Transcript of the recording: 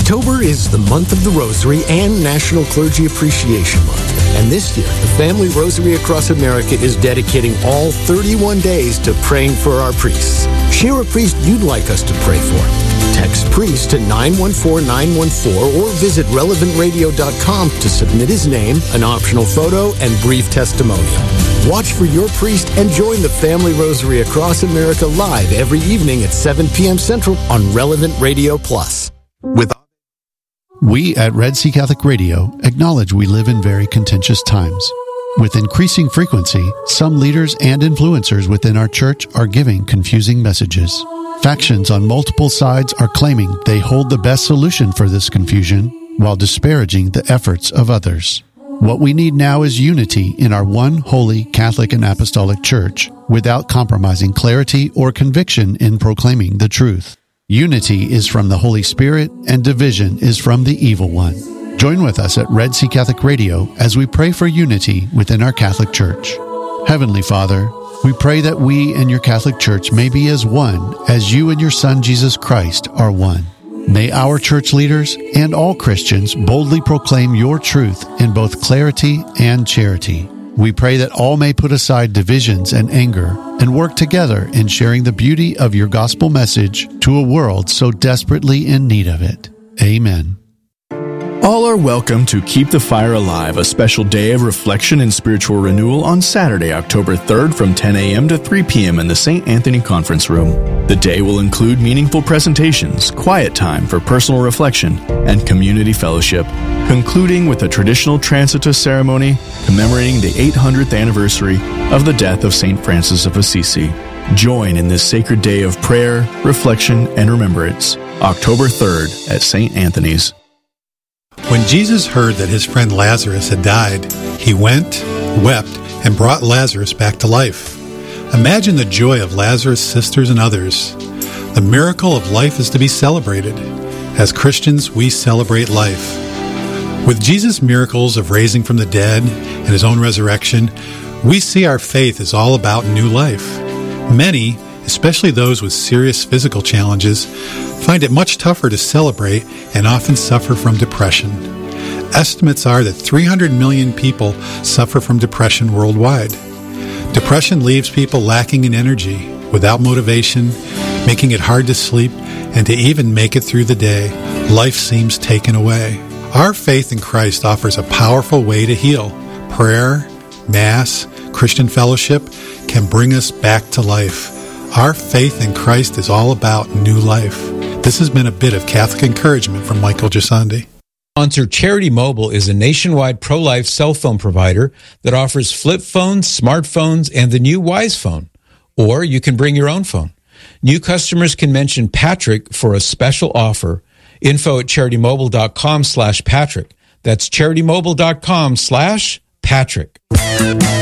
October is the month of the Rosary and National Clergy Appreciation Month. And this year, the Family Rosary Across America is dedicating all 31 days to praying for our priests. Share a priest you'd like us to pray for. Text priest to 914-914 or visit relevantradio.com to submit his name, an optional photo, and brief testimonial. Watch for your priest and join the Family Rosary Across America live every evening at 7 p.m. Central on Relevant Radio Plus. We at Red Sea Catholic Radio acknowledge we live in very contentious times. With increasing frequency, some leaders and influencers within our church are giving confusing messages. Factions on multiple sides are claiming they hold the best solution for this confusion while disparaging the efforts of others. What we need now is unity in our one holy Catholic and Apostolic Church without compromising clarity or conviction in proclaiming the truth. Unity is from the Holy Spirit and division is from the evil one. Join with us at Red Sea Catholic Radio as we pray for unity within our Catholic Church. Heavenly Father, we pray that we and your Catholic Church may be as one as you and your Son Jesus Christ are one. May our church leaders and all Christians boldly proclaim your truth in both clarity and charity. We pray that all may put aside divisions and anger and work together in sharing the beauty of your gospel message to a world so desperately in need of it. Amen. All are welcome to Keep the Fire Alive, a special day of reflection and spiritual renewal on Saturday, October 3rd from 10 a.m. to 3 p.m. in the St. Anthony Conference Room. The day will include meaningful presentations, quiet time for personal reflection, and community fellowship, concluding with a traditional Transitus ceremony commemorating the 800th anniversary of the death of St. Francis of Assisi. Join in this sacred day of prayer, reflection, and remembrance, October 3rd at St. Anthony's. When Jesus heard that his friend Lazarus had died, he went, wept, and brought Lazarus back to life. Imagine the joy of Lazarus' sisters and others. The miracle of life is to be celebrated. As Christians, we celebrate life. With Jesus' miracles of raising from the dead and his own resurrection, we see our faith is all about new life. Many, especially those with serious physical challenges, find it much tougher to celebrate and often suffer from depression. Estimates are that 300 million people suffer from depression worldwide. Depression leaves people lacking in energy, without motivation, making it hard to sleep, and to even make it through the day. Life seems taken away. Our faith in Christ offers a powerful way to heal. Prayer, Mass, Christian fellowship can bring us back to life. Our faith in Christ is all about new life. This has been a bit of Catholic encouragement from Michael Gisandi. Sponsor Charity Mobile is a nationwide pro-life cell phone provider that offers flip phones, smartphones, and the new Wise Phone. Or you can bring your own phone. New customers can mention Patrick for a special offer. Info at CharityMobile.com/Patrick. That's CharityMobile.com/Patrick.